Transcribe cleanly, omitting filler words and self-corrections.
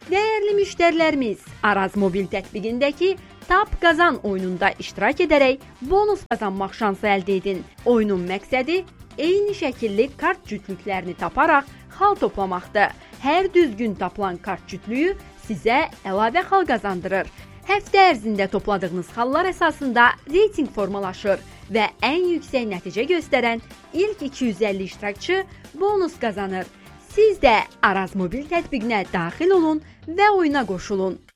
Değerli müşterilerimiz, Araz Mobil tətbiqindəki Tap Qazan oyununda iştirak edərək bonus qazanmaq şansı əldə edin. Oyunun məqsədi eyni şəkilli kart cütlüklərini taparaq xal toplamaqdır. Hər düzgün tapılan kart cütlüyü sizə əlavə xal qazandırır. Həftə ərzində topladığınız xallar əsasında reyting formalaşır və ən yüksək nəticə göstərən ilk 250 iştirakçı bonus qazanır. Siz də Araz Mobil tətbiqinə daxil olun və oyuna qoşulun.